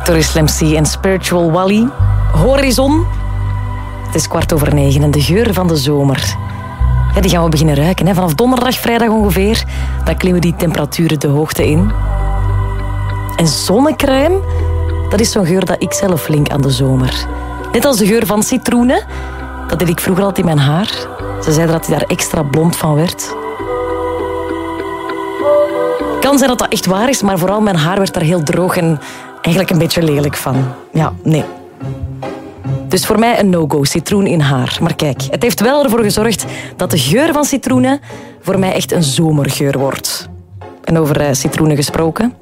Tori Slim C en Spiritual Wally. Horizon. Het is 9:15 en de geur van de zomer. Ja, die gaan we beginnen ruiken. Hè. Vanaf donderdag, vrijdag ongeveer. Dan klimmen die temperaturen de hoogte in. En zonnecrème, dat is zo'n geur dat ik zelf link aan de zomer. Net als de geur van citroenen. Dat deed ik vroeger altijd in mijn haar. Ze zeiden dat hij daar extra blond van werd. Kan zijn dat dat echt waar is, maar vooral mijn haar werd daar heel droog en eigenlijk een beetje lelijk van. Ja, nee. Dus voor mij een no-go, citroen in haar. Maar kijk, het heeft wel ervoor gezorgd dat de geur van citroenen voor mij echt een zomergeur wordt. En over citroenen gesproken.